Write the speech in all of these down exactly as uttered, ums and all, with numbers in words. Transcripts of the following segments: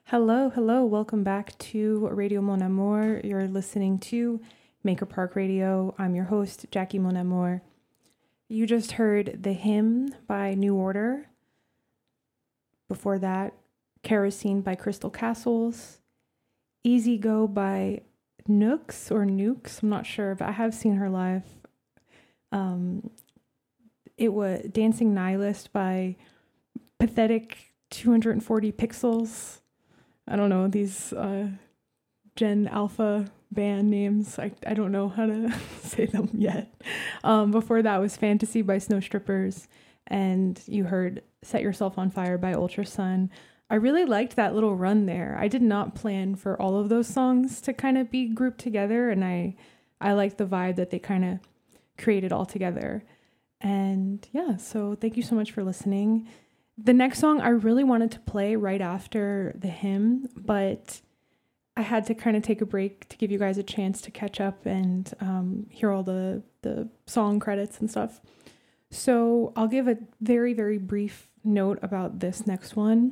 Hello, hello. Welcome back to Radio Mon Amour. You're listening to Maker Park Radio. I'm your host, Jackie Mon Amour. You just heard The Hymn by New Order. Before that, Kerosene by Crystal Castles. Easy Go by Nooks or Nukes. I'm not sure, but I have seen her live. Um, it was Dancing Nihilist by Pathetic two hundred forty Pixels. I don't know, these uh, Gen Alpha band names. I, I don't know how to say them yet. Um, before that was Fantasy by Snow Strippers. And you heard Set Yourself on Fire by Ultra Sun. I really liked that little run there. I did not plan for all of those songs to kind of be grouped together. And I, I liked the vibe that they kind of created all together. And yeah, so thank you so much for listening. The next song I really wanted to play right after The Hymn, but I had to kind of take a break to give you guys a chance to catch up and um, hear all the, the song credits and stuff. So I'll give a very, very brief note about this next one.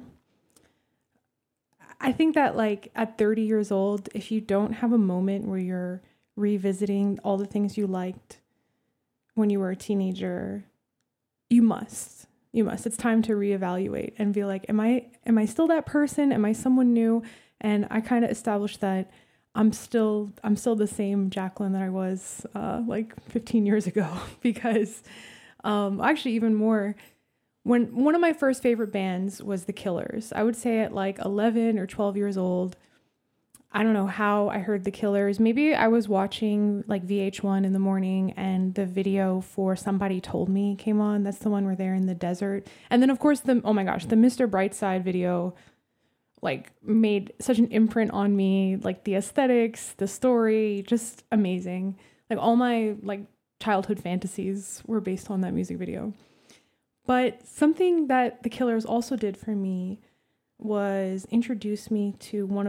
I think that like at thirty years old, if you don't have a moment where you're revisiting all the things you liked when you were a teenager, you must. You must. It's time to reevaluate and be like, am I am I still that person? Am I someone new? And I kind of established that I'm still I'm still the same Jacqueline that I was uh, like fifteen years ago because um, actually even more when one of my first favorite bands was The Killers. I would say at like eleven or twelve years old. I don't know how I heard The Killers. Maybe I was watching like V H one in the morning and the video for Somebody Told Me came on. That's the one where they're in the desert. And then of course the, oh my gosh, the Mister Brightside video like made such an imprint on me. Like the aesthetics, the story, just amazing. Like all my like childhood fantasies were based on that music video. But something that The Killers also did for me was introduce me to one of